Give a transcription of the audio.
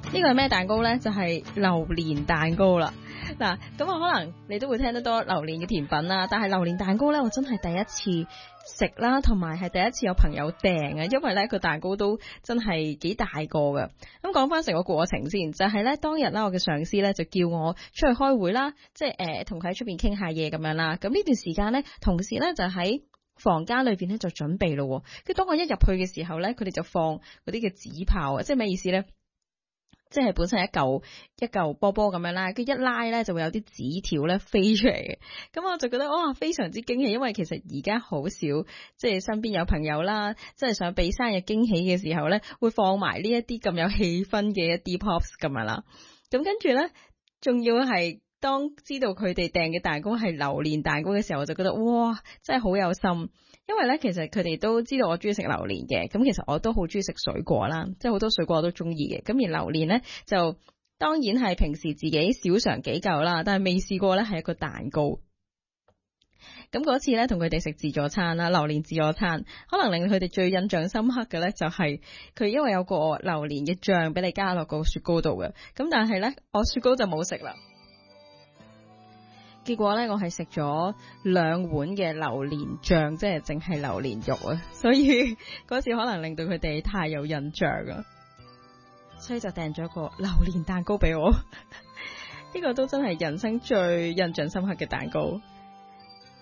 呢個係咩蛋糕呢？就係榴蓮蛋糕啦。嗱，咁可能你都會聽得多榴蓮嘅甜品啦，但係榴蓮蛋糕呢，我真係第一次食啦，同埋係第一次有朋友訂啊，因為呢個蛋糕都真係幾大個㗎。咁講翻成個過程先，就係呢當日啦，我嘅上司呢就叫我出去開會啦，即係同佢喺出邊傾下嘢咁樣啦。咁呢段時間呢，同事呢就喺房間裏邊呢就準備咯。跟住當我一入去嘅時候呢，佢哋就放嗰啲嘅紙炮啊，即係咩意思呢？即係本身一嚿波波咁樣啦，佢一拉咧就會有啲紙條咧飛出嚟嘅，咁我就覺得哇非常之驚喜，因為其實而家好少即係身邊有朋友啦，即係想俾生日驚喜嘅時候咧，會放埋呢一啲咁有氣氛嘅一啲 pops 咁樣啦，咁跟住咧仲要係當知道佢哋訂嘅蛋糕係榴蓮蛋糕嘅時候，我就覺得哇真係好有心。因為咧，其實佢哋都知道我中意食榴蓮嘅，咁其實我都好中意食水果啦，即係好多水果我都中意嘅。咁而榴蓮咧，就當然係平時自己小嘗幾嚿啦，但係未試過咧係一個蛋糕。咁嗰次咧同佢哋食自助餐啦，榴蓮自助餐，可能令佢哋最印象深刻嘅咧就係佢因為有個榴蓮嘅醬俾你加落個雪糕度嘅，咁但係咧我雪糕就冇食啦。結果咧，我係食咗2碗嘅榴蓮醬，即係淨係榴蓮肉啊，所以嗰次可能令到佢哋太有印象啊，所以就訂咗個榴蓮蛋糕俾我。呢個都真係人生最印象深刻嘅蛋糕。